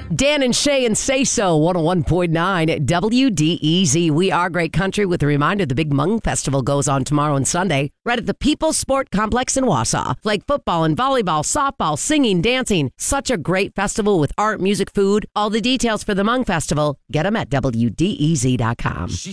Dan and Shay and Say So, 101.9 WDEZ. We are great country with a reminder the Big Hmong Festival goes on tomorrow and Sunday right at the People's Sport Complex in Wausau. Flag football and volleyball, softball, singing, dancing. Such a great festival with art, music, food. All the details for the Hmong Festival, get them at WDEZ.com.